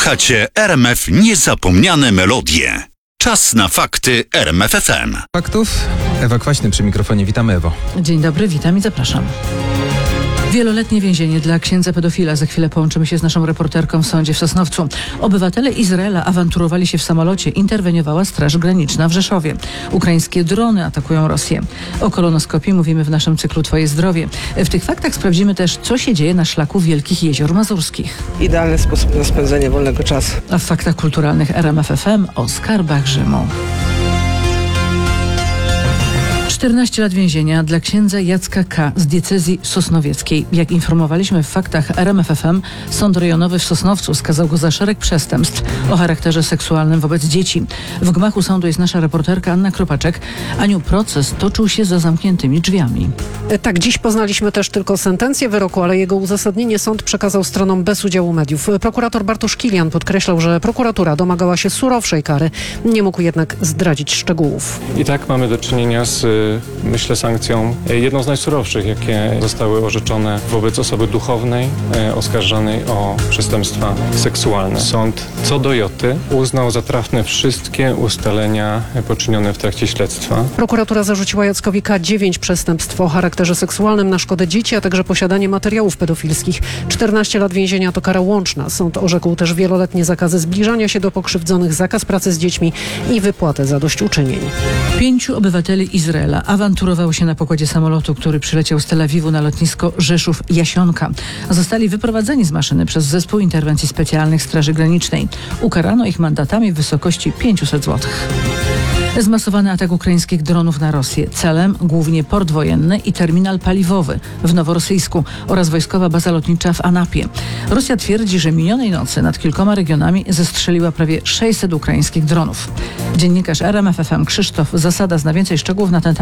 Słuchacie RMF Niezapomniane Melodie. Czas na fakty RMF FM. Faktów? Ewa Kwaśny przy mikrofonie. Witamy, Ewo. Dzień dobry, witam i zapraszam. Wieloletnie więzienie dla księdza pedofila. Za chwilę połączymy się z naszą reporterką w sądzie w Sosnowcu. Obywatele Izraela awanturowali się w samolocie. Interweniowała Straż Graniczna w Rzeszowie. Ukraińskie drony atakują Rosję. O kolonoskopii mówimy w naszym cyklu Twoje zdrowie. W tych faktach sprawdzimy też, co się dzieje na szlaku Wielkich Jezior Mazurskich. Idealny sposób na spędzenie wolnego czasu. A w faktach kulturalnych RMF FM o skarbach Rzymu. 14 lat więzienia dla księdza Jacka K. z diecezji sosnowieckiej. Jak informowaliśmy w faktach RMF FM, Sąd Rejonowy w Sosnowcu skazał go za szereg przestępstw o charakterze seksualnym wobec dzieci. W gmachu sądu jest nasza reporterka Anna Kropaczek. Aniu, proces toczył się za zamkniętymi drzwiami. Tak, dziś poznaliśmy też tylko sentencję wyroku, ale jego uzasadnienie sąd przekazał stronom bez udziału mediów. Prokurator Bartosz Kilian podkreślał, że prokuratura domagała się surowszej kary. Nie mógł jednak zdradzić szczegółów. I tak mamy do czynienia z, myślę, sankcją jedną z najsurowszych, jakie zostały orzeczone wobec osoby duchownej oskarżanej o przestępstwa seksualne. Sąd co do joty uznał za trafne wszystkie ustalenia poczynione w trakcie śledztwa. Prokuratura zarzuciła Jackowi K. 9 przestępstw o charakterze seksualnym na szkodę dzieci, a także posiadanie materiałów pedofilskich. 14 lat więzienia to kara łączna. Sąd orzekł też wieloletnie zakazy zbliżania się do pokrzywdzonych, zakaz pracy z dziećmi i wypłatę zadośćuczynień. 5 obywateli Izraela awanturowało się na pokładzie samolotu, który przyleciał z Tel Awiwu na lotnisko Rzeszów-Jasionka. Zostali wyprowadzeni z maszyny przez Zespół Interwencji Specjalnych Straży Granicznej. Ukarano ich mandatami w wysokości 500 zł. Zmasowany atak ukraińskich dronów na Rosję. Celem głównie port wojenny i terminal paliwowy w Noworosyjsku oraz wojskowa baza lotnicza w Anapie. Rosja twierdzi, że minionej nocy nad kilkoma regionami zestrzeliła prawie 600 ukraińskich dronów. Dziennikarz RMF FM Krzysztof Zasada zna więcej szczegółów na ten temat.